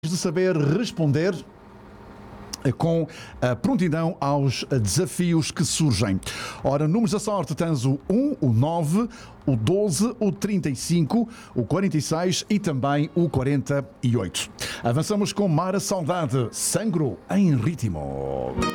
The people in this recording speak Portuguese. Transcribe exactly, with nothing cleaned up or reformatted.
de saber responder com a prontidão aos desafios que surgem. Ora, números da sorte tens o um, o nove, o doze, o trinta e cinco, o quarenta e seis e também o quarenta e oito. Avançamos com Mara Saudade, Sangro em Ritmo.